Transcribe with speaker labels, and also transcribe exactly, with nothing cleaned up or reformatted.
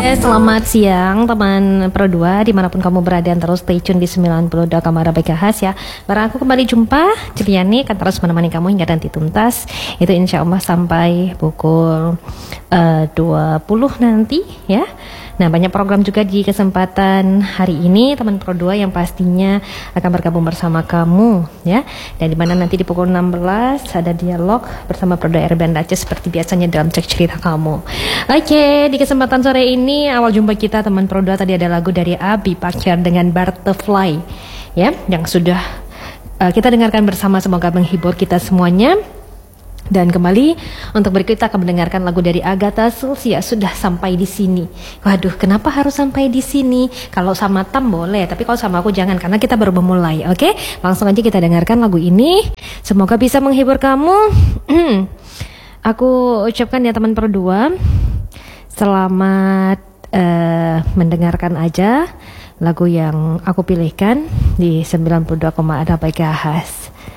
Speaker 1: Selamat siang teman Pro dua dimanapun kamu berada, dan terus stay tune di sembilan puluh dua Kamar Bahas ya. Barang aku kembali jumpa, Ciliani akan terus menemani kamu hingga nanti tuntas. Itu insya Allah sampai pukul uh, dua puluh nanti ya. Nah, banyak program juga di kesempatan hari ini teman Pro dua yang pastinya akan bergabung bersama kamu ya. Dan dimana nanti di pukul enam belas ada dialog bersama Pro dua Erben Daces seperti biasanya dalam Cek Cerita Kamu. Oke, di kesempatan sore ini awal jumpa kita teman Pro dua tadi ada lagu dari Abi Pakar dengan Butterfly ya, yang sudah uh, kita dengarkan bersama, semoga menghibur kita semuanya. Dan kembali untuk berikut kita akan mendengarkan lagu dari Agatha Sulsia, Sudah Sampai di Sini. Waduh, kenapa harus sampai di sini? Kalau sama Tam boleh, tapi kalau sama aku jangan, karena kita baru memulai. Oke, langsung aja kita dengarkan lagu ini. Semoga bisa menghibur kamu. Aku ucapkan ya teman Pro dua, selamat uh, mendengarkan aja lagu yang aku pilihkan di sembilan puluh dua koma enam Bahas.